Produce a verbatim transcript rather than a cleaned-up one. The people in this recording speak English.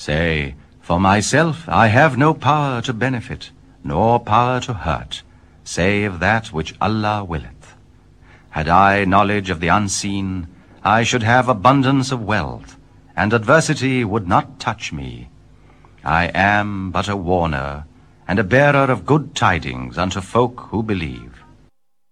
Say, for myself I have no power to benefit, nor power to hurt, save that which Allah willeth. Had I knowledge of the unseen, I should have abundance of wealth, and adversity would not touch me. I am but a warner, and a bearer of good tidings unto folk who believe.